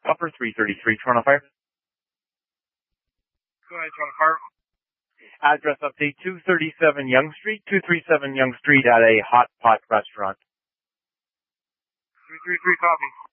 Upper 333 Toronto Fire. Go ahead, Toronto Fire. Address update 237 Yonge Street, 237 Yonge Street at a Hot Pot restaurant. 333 copy.